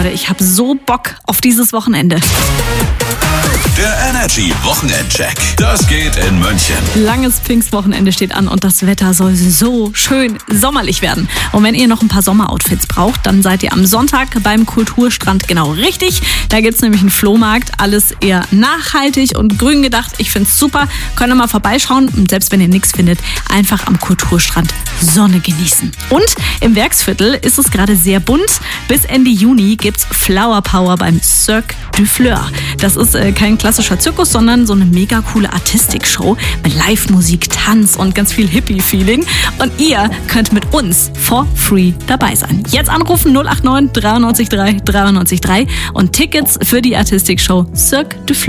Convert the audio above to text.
Ich habe so Bock auf dieses Wochenende. Der Energy Wochenendcheck. Das geht in München. Langes Pfingstwochenende steht an und das Wetter soll so schön sommerlich werden. Und wenn ihr noch ein paar Sommeroutfits braucht, dann seid ihr am Sonntag beim Kulturstrand genau richtig. Da gibt's nämlich einen Flohmarkt. Alles eher nachhaltig und grün gedacht. Ich find's super. Könnt ihr mal vorbeischauen. Und selbst wenn ihr nichts findet, einfach am Kulturstrand Sonne genießen. Und im Werksviertel ist es gerade sehr bunt. Bis Ende Juni gibt's Flower Power beim Cirque du Fleur. Das ist kein klassischer Zirkus, sondern so eine mega coole Artistik-Show mit Live-Musik, Tanz und ganz viel Hippie-Feeling. Und ihr könnt mit uns for free dabei sein. Jetzt anrufen 089 93 3 93 3 und Tickets für die Artistik-Show Cirque du Fleur.